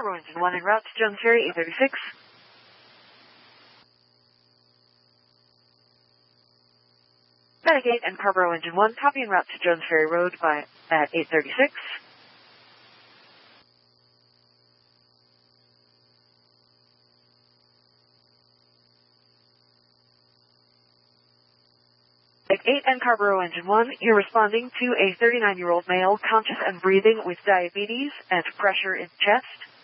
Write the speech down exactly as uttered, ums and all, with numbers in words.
Carbo Engine one en route to Jones Ferry, eight thirty-six. Medic eight and Carbo Engine one, copy en route to Jones Ferry Road by at eight thirty-six. Medic eight and Carbo Engine one, you're responding to a thirty-nine-year-old male conscious and breathing with diabetes and pressure in chest.